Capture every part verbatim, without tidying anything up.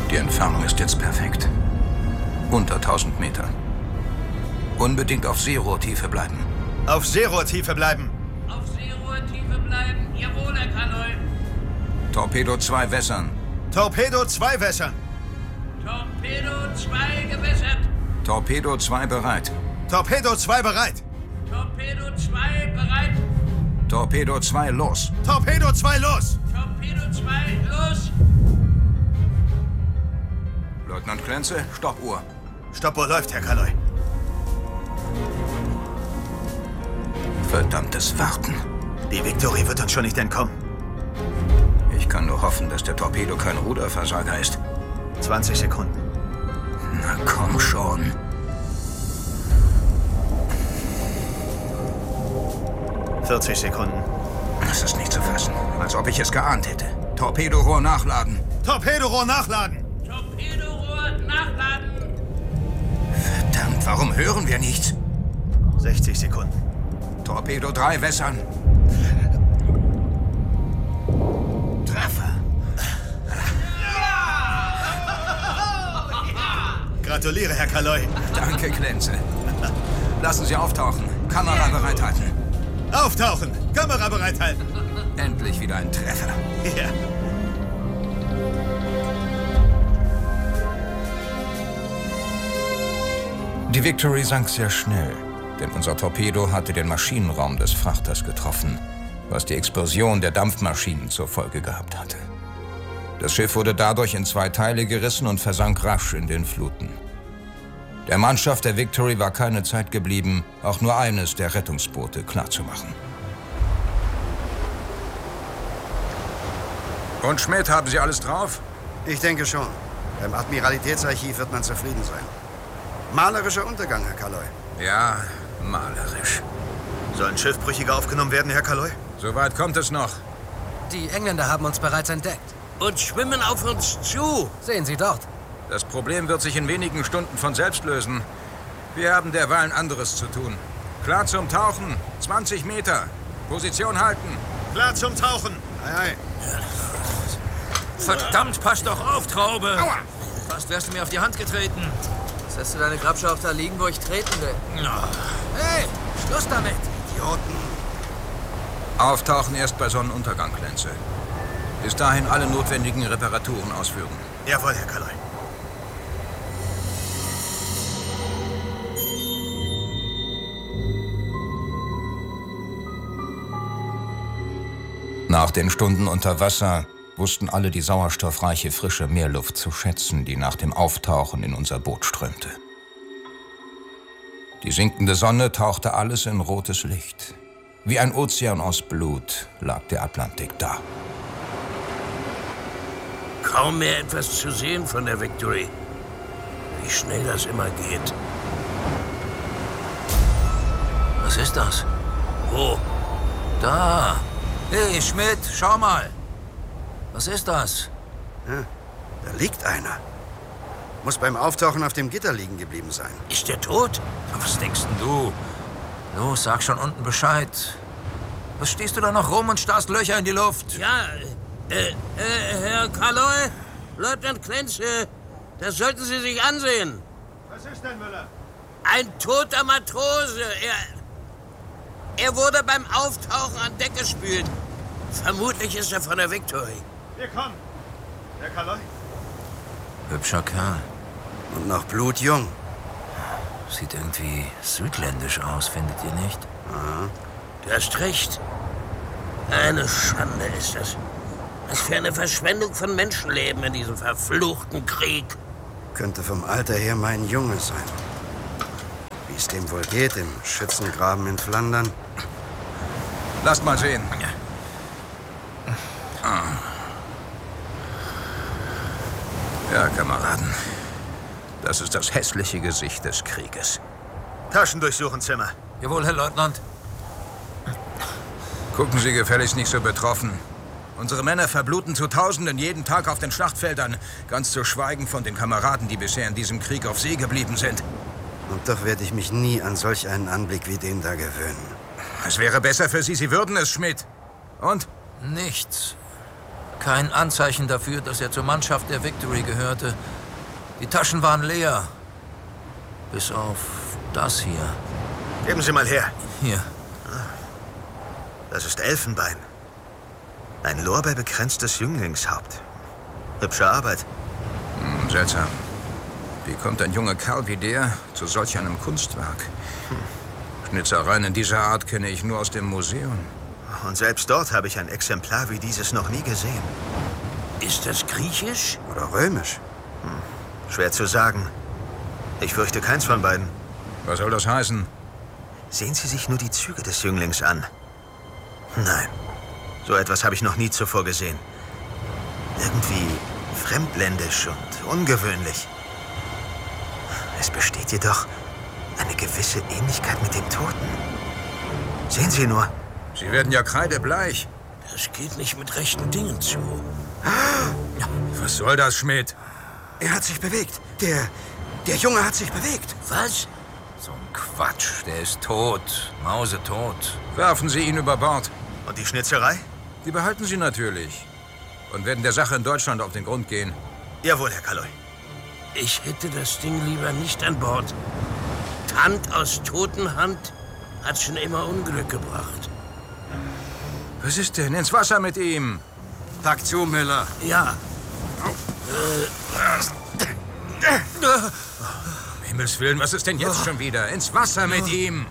Die Entfernung ist jetzt perfekt. Unter tausend Meter. Unbedingt auf Seerohrtiefe bleiben. Auf Seerohrtiefe bleiben. Auf Seerohrtiefe bleiben. Jawohl, Herr Kaloi. Torpedo zwei wässern. Torpedo zwei wässern. Torpedo zwei gewässert. Torpedo zwei bereit. Torpedo zwei bereit. Torpedo zwei bereit. Torpedo zwei los. Torpedo zwei los. Torpedo zwei los. Leutnant Klenze, Stoppuhr. Stoppuhr läuft, Herr Kaloi. Verdammtes Warten. Die Victory wird uns schon nicht entkommen. Ich kann nur hoffen, dass der Torpedo kein Ruderversager ist. zwanzig Sekunden. Na komm schon. vierzig Sekunden. Das ist nicht zu fassen. Als ob ich es geahnt hätte. Torpedorohr nachladen. Torpedorohr nachladen. Torpedorohr nachladen. Verdammt, warum hören wir nichts? sechzig Sekunden. Torpedo drei wässern. Treffer. Gratuliere, Herr Kaloi. Danke, Klenze. Lassen Sie auftauchen. Kamera bereithalten. Auftauchen. Kamera bereithalten. Endlich wieder ein Treffer. Ja. Die Victory sank sehr schnell, denn unser Torpedo hatte den Maschinenraum des Frachters getroffen, was die Explosion der Dampfmaschinen zur Folge gehabt hatte. Das Schiff wurde dadurch in zwei Teile gerissen und versank rasch in den Fluten. Der Mannschaft der Victory war keine Zeit geblieben, auch nur eines der Rettungsboote klarzumachen. Und Schmidt, haben Sie alles drauf? Ich denke schon. Beim Admiralitätsarchiv wird man zufrieden sein. Malerischer Untergang, Herr Kaloi. Ja, malerisch. Sollen Schiffbrüchige aufgenommen werden, Herr Kaloi? Soweit kommt es noch. Die Engländer haben uns bereits entdeckt. Und schwimmen auf uns zu. Sehen Sie dort. Das Problem wird sich in wenigen Stunden von selbst lösen. Wir haben derweil anderes zu tun. Klar zum Tauchen. zwanzig Meter. Position halten. Klar zum Tauchen. Ei, ei. Verdammt, pass doch auf, Traube. Aua. Fast wärst du mir auf die Hand getreten. Jetzt lässt du deine Grabsche auch da liegen, wo ich treten will. Hey, Schluss damit. Idioten. Auftauchen erst bei Sonnenuntergang, Klenze. Bis dahin alle notwendigen Reparaturen ausführen. Jawohl, Herr Kaloi. Nach den Stunden unter Wasser wussten alle die sauerstoffreiche frische Meerluft zu schätzen, die nach dem Auftauchen in unser Boot strömte. Die sinkende Sonne tauchte alles in rotes Licht. Wie ein Ozean aus Blut lag der Atlantik da. Kaum mehr etwas zu sehen von der Victory. Wie schnell das immer geht. Was ist das? Wo? Da. Hey, Schmidt, schau mal. Was ist das? Ja, da liegt einer. Muss beim Auftauchen auf dem Gitter liegen geblieben sein. Ist der tot? Was denkst denn du? Los, sag schon unten Bescheid. Was stehst du da noch rum und starrst Löcher in die Luft? Ja, äh, äh, Herr Kaloi, Leutnant Klenze, das sollten Sie sich ansehen. Was ist denn, Müller? Ein toter Matrose. Er, er wurde beim Auftauchen an Deck gespült. Vermutlich ist er von der Victory. Wir kommen. Herr Kaloi? Hübscher Kerl. Und noch blutjung. Sieht irgendwie südländisch aus, findet ihr nicht? Aha. Du hast recht. Eine Schande ist das. Was für eine Verschwendung von Menschenleben in diesem verfluchten Krieg. Könnte vom Alter her mein Junge sein. Wie es dem wohl geht im Schützengraben in Flandern. Lasst mal sehen. Ja, Kameraden. Das ist das hässliche Gesicht des Krieges. Taschen durchsuchen, Zimmer. Jawohl, Herr Leutnant. Gucken Sie gefälligst nicht so betroffen. Unsere Männer verbluten zu Tausenden jeden Tag auf den Schlachtfeldern. Ganz zu schweigen von den Kameraden, die bisher in diesem Krieg auf See geblieben sind. Und doch werde ich mich nie an solch einen Anblick wie den da gewöhnen. Es wäre besser für Sie, Sie würden es, Schmidt. Und? Nichts. Kein Anzeichen dafür, dass er zur Mannschaft der Victory gehörte. Die Taschen waren leer. Bis auf das hier. Geben Sie mal her. Hier. Das ist Elfenbein. Ein lorbeerbekränztes Jünglingshaupt. Hübsche Arbeit. Hm, seltsam. Wie kommt ein junger Kerl wie der zu solch einem Kunstwerk? Hm. Schnitzereien in dieser Art kenne ich nur aus dem Museum. Und selbst dort habe ich ein Exemplar wie dieses noch nie gesehen. Ist das griechisch? Oder römisch? Hm. Schwer zu sagen. Ich fürchte keins von beiden. Was soll das heißen? Sehen Sie sich nur die Züge des Jünglings an. Nein, so etwas habe ich noch nie zuvor gesehen. Irgendwie fremdländisch und ungewöhnlich. Es besteht jedoch eine gewisse Ähnlichkeit mit dem Toten. Sehen Sie nur. Sie werden ja kreidebleich. Das geht nicht mit rechten Dingen zu. Was soll das, Schmidt? Er hat sich bewegt. Der, der Junge hat sich bewegt. Was? So ein Quatsch. Der ist tot. Mausetot. Werfen Sie ihn über Bord. Und die Schnitzerei? Die behalten Sie natürlich. Und werden der Sache in Deutschland auf den Grund gehen. Jawohl, Herr Kaloy. Ich hätte das Ding lieber nicht an Bord. Hand aus Totenhand hat schon immer Unglück gebracht. Was ist denn? Ins Wasser mit ihm! Pack zu, Müller. Ja. Um Himmels Willen, was ist denn jetzt schon wieder? Ins Wasser mit ihm!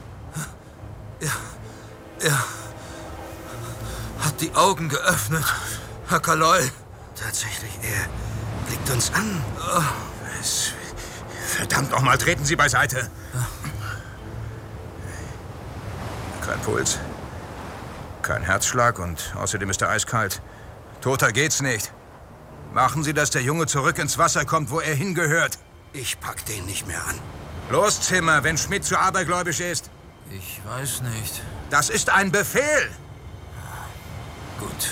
Er hat die Augen geöffnet, Herr Kaloy. Tatsächlich, er blickt uns an. Es, verdammt noch mal, treten Sie beiseite. Kein Puls, kein Herzschlag und außerdem ist er eiskalt. Toter geht's nicht. Machen Sie, dass der Junge zurück ins Wasser kommt, wo er hingehört. Ich pack den nicht mehr an. Los, Zimmer, wenn Schmidt zu abergläubisch ist. Ich weiß nicht. Das ist ein Befehl. Gut.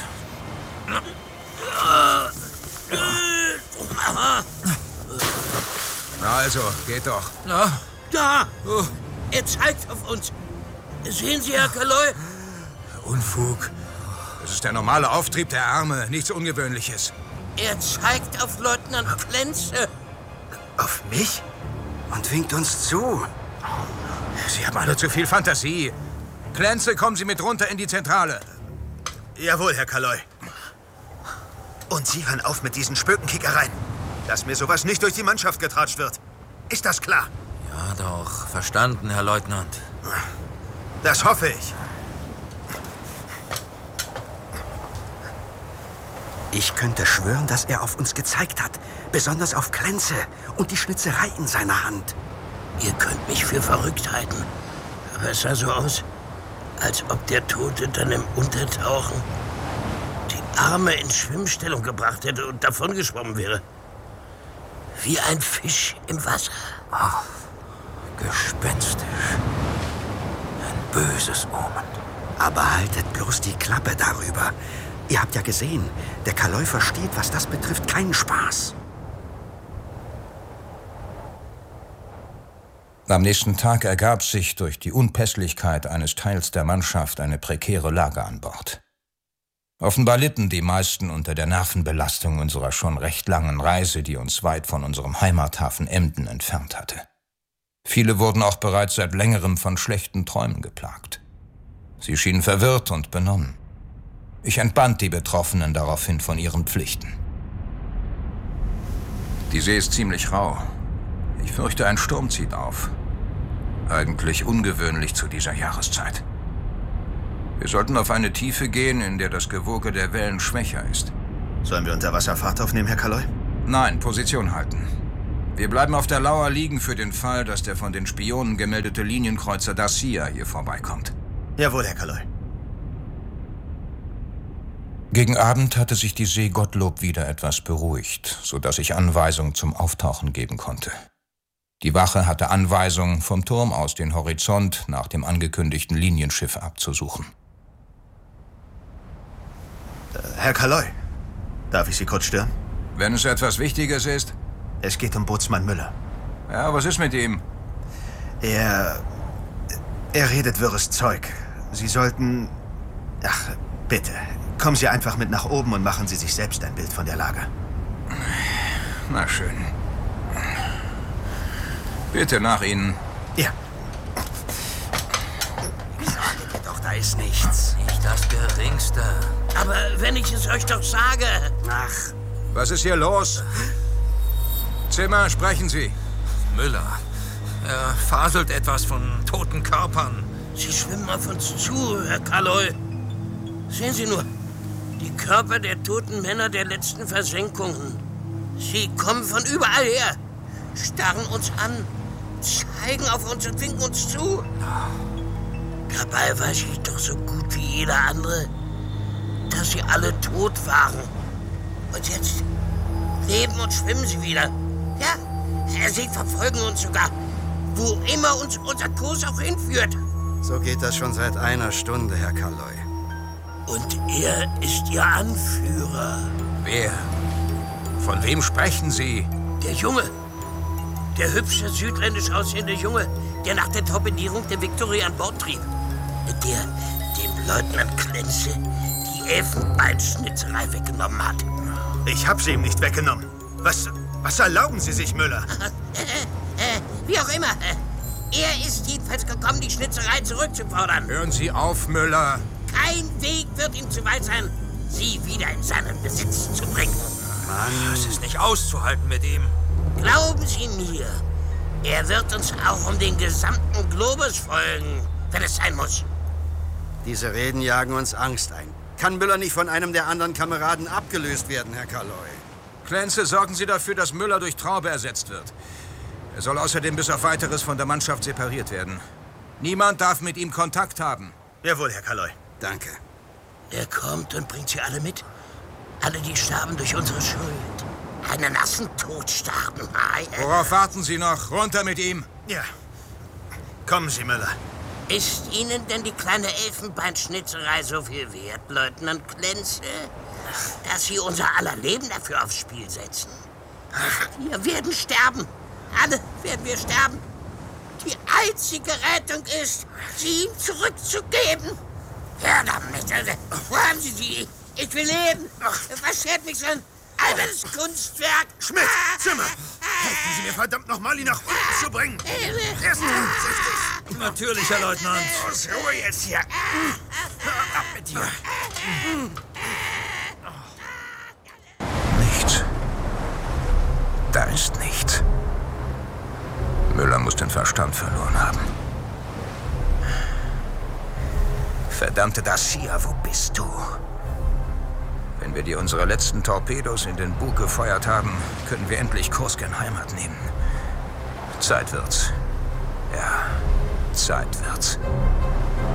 Na also, geht doch. Na, Da! Er zeigt auf uns. Sehen Sie, Herr Kaloy? Unfug. Das ist der normale Auftrieb der Arme, nichts Ungewöhnliches. Er zeigt auf Leutnant Klenze. Auf mich? Und winkt uns zu. Sie haben alle zu viel Fantasie. Klenze, kommen Sie mit runter in die Zentrale. Jawohl, Herr Kaloy. Und Sie hören auf mit diesen Spökenkickereien. Dass mir sowas nicht durch die Mannschaft getratscht wird. Ist das klar? ja doch. Verstanden, Herr Leutnant. Das hoffe ich. Ich könnte schwören, dass er auf uns gezeigt hat. Besonders auf Klenze und die Schnitzerei in seiner Hand. Ihr könnt mich für verrückt halten. Aber es sah so aus, als ob der Tote dann im Untertauchen die Arme in Schwimmstellung gebracht hätte und davongeschwommen wäre. Wie ein Fisch im Wasser. Ach, gespenstisch. Ein böses Omen. Aber haltet bloß die Klappe darüber. Ihr habt ja gesehen, der Kaloy versteht, was das betrifft, keinen Spaß. Am nächsten Tag ergab sich durch die Unpässlichkeit eines Teils der Mannschaft eine prekäre Lage an Bord. Offenbar litten die meisten unter der Nervenbelastung unserer schon recht langen Reise, die uns weit von unserem Heimathafen Emden entfernt hatte. Viele wurden auch bereits seit längerem von schlechten Träumen geplagt. Sie schienen verwirrt und benommen. Ich entband die Betroffenen daraufhin von ihren Pflichten. Die See ist ziemlich rau. Ich fürchte, ein Sturm zieht auf. Eigentlich ungewöhnlich zu dieser Jahreszeit. Wir sollten auf eine Tiefe gehen, in der das Gewoge der Wellen schwächer ist. Sollen wir unter Wasser Fahrt aufnehmen, Herr Kaloy? Nein, Position halten. Wir bleiben auf der Lauer liegen für den Fall, dass der von den Spionen gemeldete Linienkreuzer Dacia hier vorbeikommt. Jawohl, Herr Kaloy. Gegen Abend hatte sich die See Gottlob wieder etwas beruhigt, sodass ich Anweisung zum Auftauchen geben konnte. Die Wache hatte Anweisung, vom Turm aus den Horizont nach dem angekündigten Linienschiff abzusuchen. Äh, Herr Kaloy, darf ich Sie kurz stören? Wenn es etwas Wichtiges ist? Es geht um Bootsmann Müller. Ja, was ist mit ihm? Er... er redet wirres Zeug. Sie sollten... Ach, bitte, Kommen Sie einfach mit nach oben und machen Sie sich selbst ein Bild von der Lage. Na schön. Bitte nach Ihnen. Ja. Ich sage dir doch, da ist nichts. Nicht das Geringste. Aber wenn ich es euch doch sage... Ach, Was ist hier los? Zimmer, sprechen Sie. Müller. Er faselt etwas von toten Körpern. Sie schwimmen auf uns zu, Herr Kaloy. Sehen Sie nur, die Körper der toten Männer der letzten Versenkungen. Sie kommen von überall her, starren uns an, zeigen auf uns und winken uns zu. Dabei weiß ich doch so gut wie jeder andere, dass sie alle tot waren. Und jetzt leben und schwimmen sie wieder. Ja, sie verfolgen uns sogar, wo immer uns unser Kurs auch hinführt. so geht das schon seit einer Stunde, Herr Kaloy. Und er ist Ihr Anführer. Wer? Von wem sprechen Sie? Der Junge. Der hübsche, südländisch aussehende Junge, der nach der Torpedierung der Victory an Bord trieb. Der dem Leutnant Klenze die Elfenbeinschnitzerei weggenommen hat. Ich habe sie ihm nicht weggenommen. Was, was erlauben Sie sich, Müller? Äh, äh, wie auch immer. Er ist jedenfalls gekommen, die Schnitzerei zurückzufordern. Hören Sie auf, Müller. Kein Weg wird ihm zu weit sein, sie wieder in seinen Besitz zu bringen. Es ist nicht auszuhalten mit ihm. Glauben Sie mir, er wird uns auch um den gesamten Globus folgen, wenn es sein muss. Diese Reden jagen uns Angst ein. Kann Müller nicht von einem der anderen Kameraden abgelöst werden, Herr Kaloy? Clancy, sorgen Sie dafür, dass Müller durch Traube ersetzt wird. Er soll außerdem bis auf Weiteres von der Mannschaft separiert werden. Niemand darf mit ihm Kontakt haben. Jawohl, Herr Kaloy. Danke. Er kommt und bringt sie alle mit. Alle, die starben durch unsere Schuld. Einen nassen Tod starben. Worauf warten Sie noch? Runter mit ihm! Ja. Kommen Sie, Müller. Ist Ihnen denn die kleine Elfenbeinschnitzerei so viel wert, Leutnant Klenze, dass Sie unser aller Leben dafür aufs Spiel setzen? Wir werden sterben. Alle werden wir sterben. Die einzige Rettung ist, sie ihm zurückzugeben. Verdammt, wo haben Sie sie? Ich will leben. Was schert mich so ein albernes Kunstwerk? Schmidt, Zimmer! Helfen Sie mir verdammt nochmal, ihn nach unten zu bringen. Erst vorsichtig. Natürlich, Herr Leutnant. Los, Ruhe jetzt hier. Ab mit dir. Nichts. Da ist nichts. Müller muss den Verstand verloren haben. Verdammte Dacia, wo bist du? Wenn wir dir unsere letzten Torpedos in den Bug gefeuert haben, können wir endlich Kurs gen Heimat nehmen. Zeit wird's. Ja, Zeit wird's.